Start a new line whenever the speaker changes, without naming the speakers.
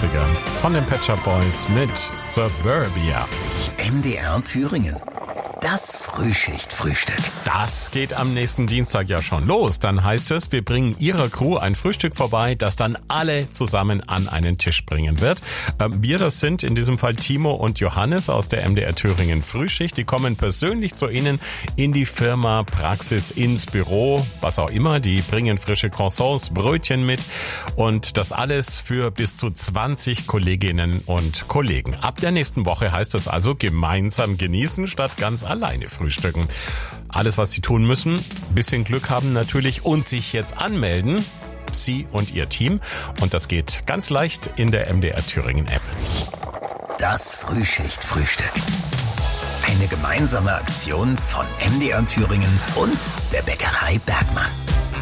80er. Von den Pet Shop Boys mit Suburbia.
MDR Thüringen. Das Frühschicht-Frühstück.
Das geht am nächsten Dienstag ja schon los. Dann heißt es, wir bringen Ihrer Crew ein Frühstück vorbei, das dann alle zusammen an einen Tisch bringen wird. Wir, das sind in diesem Fall Timo und Johannes aus der MDR Thüringen Frühschicht. Die kommen persönlich zu Ihnen in die Firma, Praxis, ins Büro, was auch immer. Die bringen frische Croissants, Brötchen mit und das alles für bis zu 20 Kolleginnen und Kollegen. Ab der nächsten Woche heißt es also gemeinsam genießen statt ganz alleine frühstücken. Alles, was Sie tun müssen, bisschen Glück haben natürlich und sich jetzt anmelden. Sie und Ihr Team. Und das geht ganz leicht in der MDR Thüringen App.
Das Frühschicht-Frühstück. Eine gemeinsame Aktion von MDR Thüringen und der Bäckerei Bergmann.